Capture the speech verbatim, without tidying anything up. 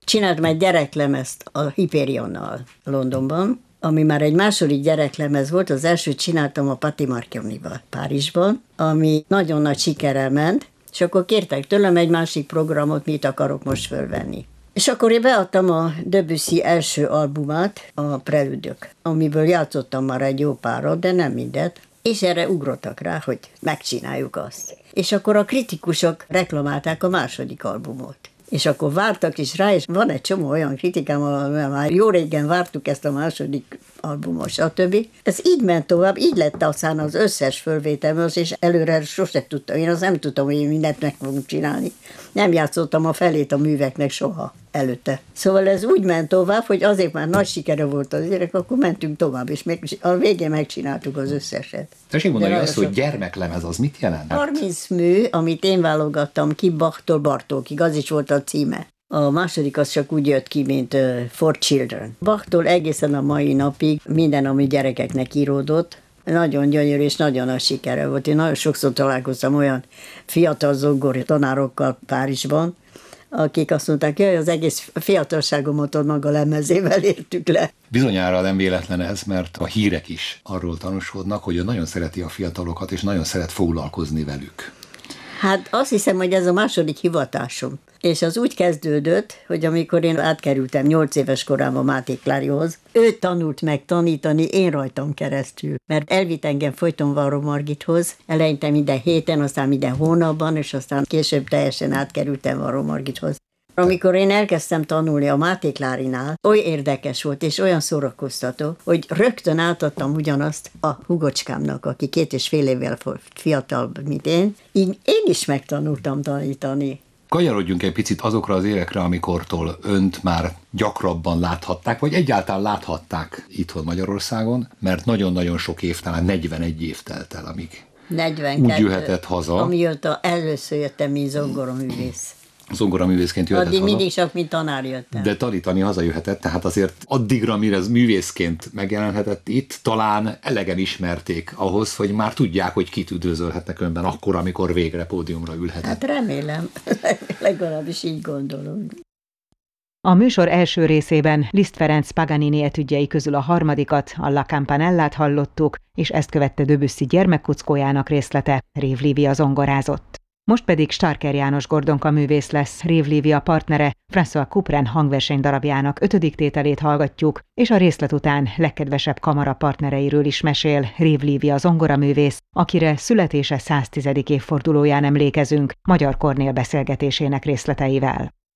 Csináltam egy gyereklemezt a Hyperionnal Londonban, ami már egy második gyereklemez volt, az elsőt csináltam a Patti Marconival Párizsban, ami nagyon nagy sikerrel ment, és akkor kértek tőlem egy másik programot, mit akarok most fölvenni. És akkor én beadtam a Debussy első albumát, a Preludök, amiből játszottam már egy jó párat, de nem mindet, és erre ugrottak rá, hogy megcsináljuk azt. És akkor a kritikusok reklamálták a második albumot. És akkor vártak is rá, és van egy csomó olyan kritikám, ahol már jó régen vártuk ezt a második albumot, stb. Ez így ment tovább, így lett aztán az összes fölvételmez, és előre sose tudtam, én azt nem tudtam, hogy én mindent meg fogunk csinálni. Nem játszottam a felét a műveknek soha előtte. Szóval ez úgy ment tovább, hogy azért már nagy sikere volt az gyerek, akkor mentünk tovább, és még a végén megcsináltuk az összeset. Tessék mondani, azt, hogy gyermeklemez, az mit jelent? harminc mű, amit én válogattam ki Bachtól Bartókig, az is volt a címe. A második az csak úgy jött ki, mint uh, For Children. Bachtól egészen a mai napig minden, ami gyerekeknek íródott, nagyon gyönyörű és nagyon nagy sikere volt. Én nagyon sokszor találkoztam olyan fiatal zongori tanárokkal Párizsban, akik azt mondták, hogy az egész fiatalságomat maga lemezével értük le. Bizonyára nem véletlen ez, mert a hírek is arról tanúskodnak, hogy ő nagyon szereti a fiatalokat, és nagyon szeret foglalkozni velük. Hát azt hiszem, hogy ez a második hivatásom. És az úgy kezdődött, hogy amikor én átkerültem nyolc éves korában Máté Klárihoz, ő tanult meg tanítani én rajtam keresztül. Mert elvitt engem folyton Varró Margithoz, eleinte minden héten, aztán minden hónapban, és aztán később teljesen átkerültem Varró Margithoz. Amikor én elkezdtem tanulni a Máté Klárinál, oly érdekes volt, és olyan szórakoztató, hogy rögtön átadtam ugyanazt a hugocskámnak, aki két és fél évvel fiatalabb, mint én, így én is megtanultam tanítani. Kanyarodjunk egy picit azokra az évekre, amikortól önt már gyakrabban láthatták, vagy egyáltalán láthatták itthon Magyarországon, mert nagyon-nagyon sok év, talán negyvenegy év telt el, amíg negyvenkettő, úgy jöhetett haza. Amióta először jöttem, mint zongoraművész. Zongoraművészként jöhetett addig haza. Mindig csak, mint tanár jöttem. De tanítani hazajöhetett, tehát azért addigra, mire ez művészként megjelenhetett itt, talán elegen ismerték ahhoz, hogy már tudják, hogy kit üdvözölhetnek önben akkor, amikor végre pódiumra ülhetett. Hát remélem, legalábbis így gondolom. A műsor első részében Liszt Ferenc Paganini etüdjei közül a harmadikat, a La Campanellát hallottuk, és ezt követte Debussy gyermekkuckójának részlete, Rév Lívia zongorázott. Most pedig Starker János Gordonka művész lesz, Rév Lívia partnere, François Couperin hangverseny darabjának ötödik tételét hallgatjuk, és a részlet után legkedvesebb kamara partnereiről is mesél Rév Lívia zongoraművész, akire születése száztizedik évfordulóján emlékezünk Magyar Kornél beszélgetésének részleteivel.